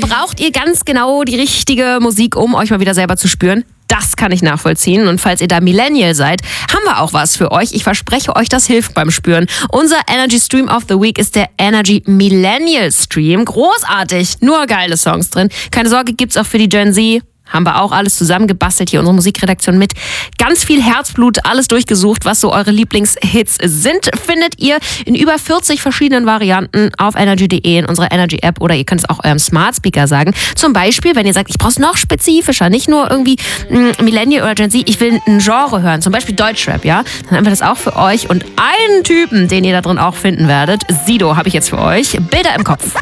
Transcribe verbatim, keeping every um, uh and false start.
braucht ihr ganz genau die richtige Musik, um euch mal wieder selber zu spüren? Das kann ich nachvollziehen. Und falls ihr da Millennial seid, haben wir auch was für euch. Ich verspreche euch, das hilft beim Spüren. Unser Energy Stream of the Week ist der Energy Millennial Stream. Großartig. Nur geile Songs drin. Keine Sorge, gibt's auch für die Gen Z. Haben wir auch alles zusammengebastelt hier, unsere Musikredaktion mit ganz viel Herzblut, alles durchgesucht, was so eure Lieblingshits sind, findet ihr in über vierzig verschiedenen Varianten auf energy punkt de in unserer Energy App oder ihr könnt es auch eurem Smart Speaker sagen. Zum Beispiel, wenn ihr sagt, ich brauche es noch spezifischer, nicht nur irgendwie mh, Millennial oder Gen Z, ich will ein Genre hören, zum Beispiel Deutschrap, ja, dann haben wir das auch für euch und einen Typen, den ihr da drin auch finden werdet, Sido habe ich jetzt für euch, Bilder im Kopf.